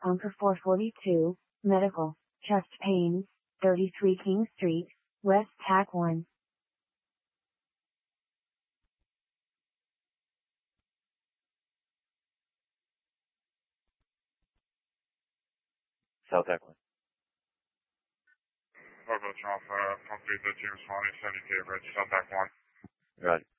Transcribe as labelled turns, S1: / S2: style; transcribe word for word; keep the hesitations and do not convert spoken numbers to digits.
S1: Anchor four forty-two, Medical, Chest Pains, thirty-three King Street, West Tac one.
S2: South Tac one.
S3: Local Alpha, complete the James Swanee, seventy-eight Ridge, South Tac one.
S2: Right.